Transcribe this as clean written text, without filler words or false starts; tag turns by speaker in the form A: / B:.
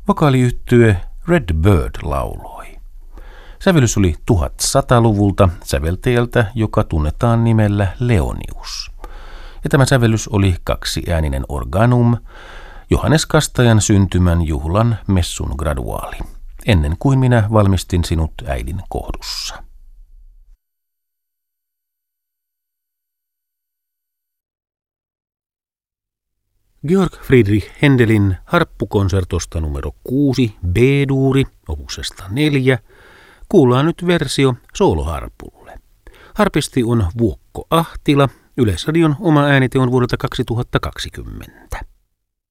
A: Vokaaliyhtye Redbird lauloi. Sävellys oli 1100-luvulta säveltäjältä, joka tunnetaan nimellä Leonius. Ja tämä sävellys oli kaksiääninen organum, Johannes Kastajan syntymän juhlan messun graduaali, ennen kuin minä valmistin sinut äidin kohdussa. Georg Friedrich Händelin harppukonsertosta numero 6, B-duuri, opusesta 4, kuullaan nyt versio sooloharpulle. Harpisti on Vuokko Ahtila, Yleisradion oma äänite on vuodelta 2020.